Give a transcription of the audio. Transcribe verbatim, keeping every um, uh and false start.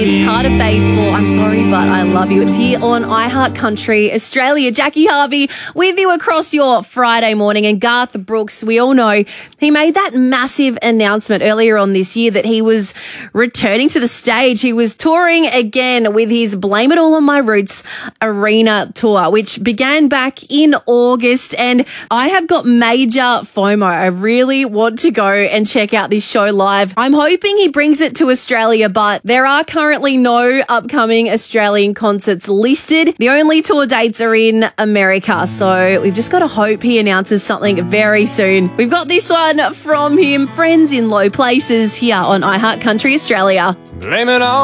with Carter Faithful, I'm Sorry But I Love You. It's here on iHeart Country Australia. Jackie Harvey with you across your Friday morning. And Garth Brooks, we all know he made that massive announcement earlier on this year that he was returning to the stage. He was touring again with his Blame It All on My Roots arena tour, which began back in August. And I have got major FOMO. I really want to go and check out this show live. I'm hoping he brings it to Australia, but there are currently no upcoming Australian concerts listed. The only tour dates are in America, so we've just got to hope he announces something very soon. We've got this one from him, Friends in Low Places, here on iHeart Country Australia. Blame it all